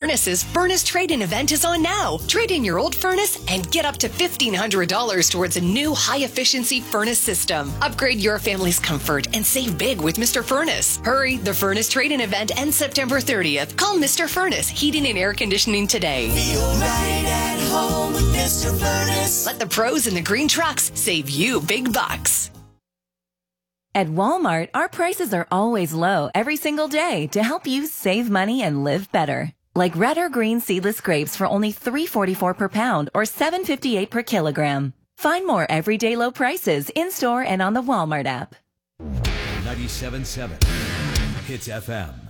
Furnace's Furnace Trade-In event is on now. Trade in your old furnace and get up to $1,500 towards a new high-efficiency furnace system. Upgrade your family's comfort and save big with Mr. Furnace. Hurry, the Furnace Trade-In event ends September 30th. Call Mr. Furnace Heating and Air Conditioning today. Feel right at home with Mr. Furnace. Let the pros in the green trucks save you big bucks. At Walmart, our prices are always low every single day to help you save money and live better. Like red or green seedless grapes for only $3.44 per pound or $7.58 per kilogram. Find more everyday low prices in-store and on the Walmart app. 97.7 Hits FM.